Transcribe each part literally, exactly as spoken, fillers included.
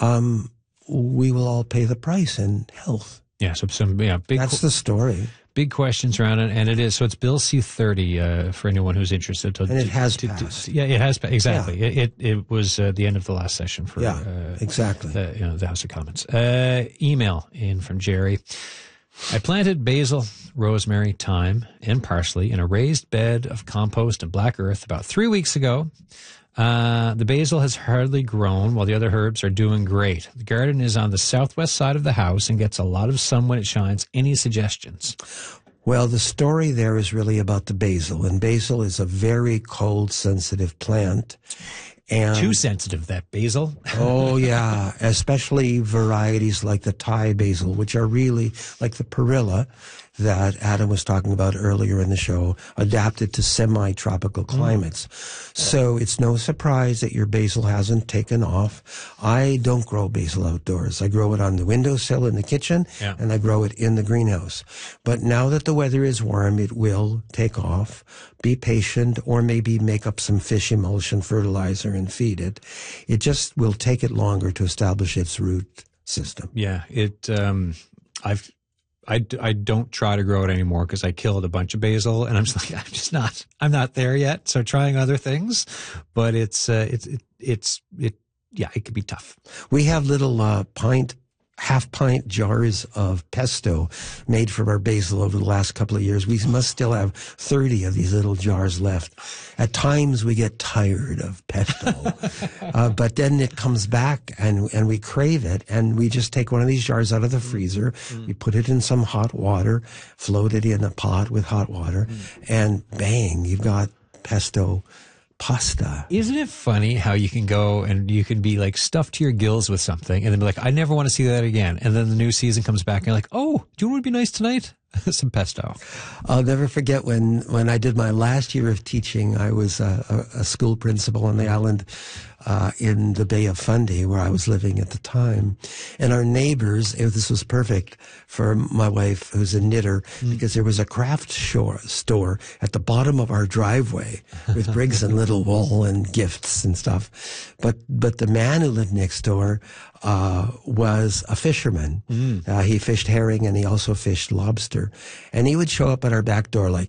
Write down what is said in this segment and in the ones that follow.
um, we will all pay the price in health. Yeah, so some yeah, big. That's the story. Big questions around it, and it is. So it's Bill C thirty uh, for anyone who's interested. To, and it to, has to, passed. To, yeah, it has exactly. Yeah. It, it it was uh, the end of the last session for yeah, uh, exactly. The, you know, the House of Commons. Uh, email in from Jerry. I planted basil, rosemary, thyme, and parsley in a raised bed of compost and black earth about three weeks ago. Uh, the basil has hardly grown while the other herbs are doing great. The garden is on the southwest side of the house and gets a lot of sun when it shines. Any suggestions? Well, the story there is really about the basil, and basil is a very cold sensitive plant. And too sensitive, that basil. Oh, yeah, especially varieties like the Thai basil, which are really like the perilla that Adam was talking about earlier in the show, adapted to semi-tropical climates. Mm. So it's no surprise that your basil hasn't taken off. I don't grow basil outdoors. I grow it on the windowsill in the kitchen, yeah. and I grow it in the greenhouse. But now that the weather is warm, it will take off. Be patient, or maybe make up some fish emulsion fertilizer and feed it. It just will take it longer to establish its root system. Yeah, it. Um, I've. I, I don't try to grow it anymore because I killed a bunch of basil, and I'm just like, I'm just not, I'm not there yet. So trying other things, but it's, uh, it's, it, it's, it, yeah, it could be tough. We have little, uh, pint, half pint jars of pesto made from our basil over the last couple of years. We must still have thirty of these little jars left. At times we get tired of pesto, uh, but then it comes back and, and we crave it, and we just take one of these jars out of the freezer. Mm. We put it in some hot water, float it in a pot with hot water, mm. and bang, you've got pesto pasta. Isn't it funny how you can go and you can be like stuffed to your gills with something and then be like, I never want to see that again. And then the new season comes back and you're like, oh, do you know what would be nice tonight? Some pesto. I'll never forget when, when I did my last year of teaching, I was a, a, a school principal on the island uh, in the Bay of Fundy, where I was living at the time. And our neighbors, this was perfect for my wife, who's a knitter, mm. because there was a craft shore, store at the bottom of our driveway with Briggs and Little wool and gifts and stuff. But, but the man who lived next door uh, was a fisherman. Mm. Uh, he fished herring and he also fished lobster. And he would show up at our back door like,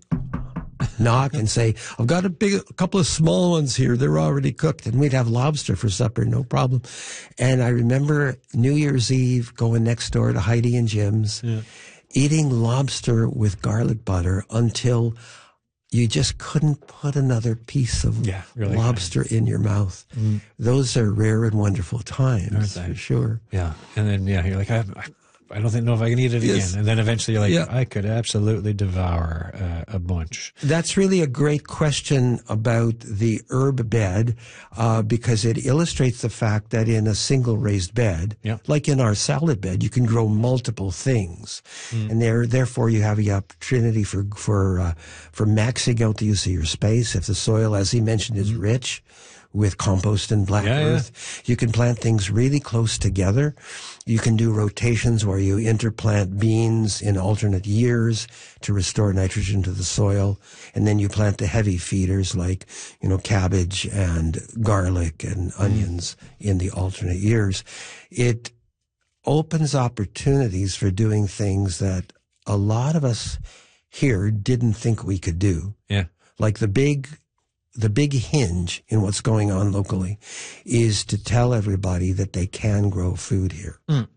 knock and say, I've got a big, a couple of small ones here. They're already cooked. And we'd have lobster for supper, no problem. And I remember New Year's Eve going next door to Heidi and Jim's, yeah. eating lobster with garlic butter until you just couldn't put another piece of yeah, really lobster nice. in your mouth. Mm. Those are rare and wonderful times, for sure. Yeah. And then, yeah, you're like, I, I I don't think know if I can eat it yes. again. And then eventually you're like, yeah. I could absolutely devour uh, a bunch. That's really a great question about the herb bed, uh, because it illustrates the fact that in a single raised bed, yeah. like in our salad bed, you can grow multiple things. Mm. And there, therefore you have the opportunity for, for, uh, for maxing out the use of your space. If the soil, as he mentioned, is mm. rich with compost and black yeah, earth, yeah. you can plant things really close together. You can do rotations where you interplant beans in alternate years to restore nitrogen to the soil. And then you plant the heavy feeders like, you know, cabbage and garlic and onions mm. in the alternate years. It opens opportunities for doing things that a lot of us here didn't think we could do. Yeah. Like the big The big hinge in what's going on locally is to tell everybody that they can grow food here. Mm.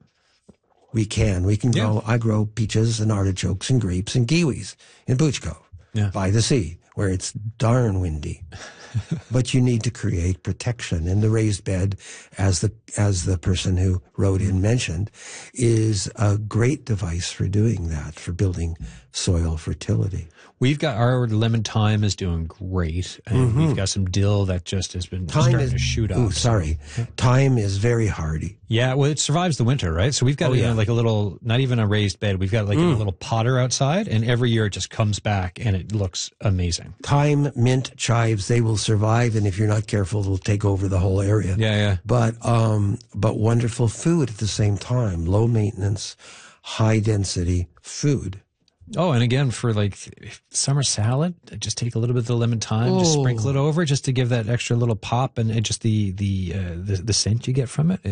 We can. We can grow, yeah. I grow peaches and artichokes and grapes and kiwis in Booch Cove yeah. by the sea, where it's darn windy. But you need to create protection. And the raised bed, as the, as the person who wrote in mentioned, is a great device for doing that, for building soil fertility. We've got our lemon thyme is doing great, and mm-hmm. we've got some dill that just has been thyme starting is, to shoot up. Ooh, sorry, thyme is very hardy. Yeah, well, it survives the winter, right? So we've got oh, you yeah. know, like a little, not even a raised bed. We've got like mm. a little potter outside, and every year it just comes back, and it looks amazing. Thyme, mint, chives, they will survive, and if you're not careful, they'll take over the whole area. Yeah, yeah. But um, but wonderful food at the same time, low maintenance, high density food. Oh, and again, for like summer salad, just take a little bit of the lemon thyme, oh. just sprinkle it over, just to give that extra little pop, and, and just the the, uh, the the scent you get from it.